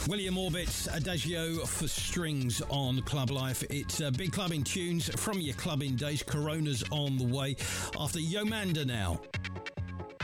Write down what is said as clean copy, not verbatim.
William Orbit's Adagio for Strings on Club Life. It's big clubbing tunes from your clubbing days. Corona's on the way after Yomanda now.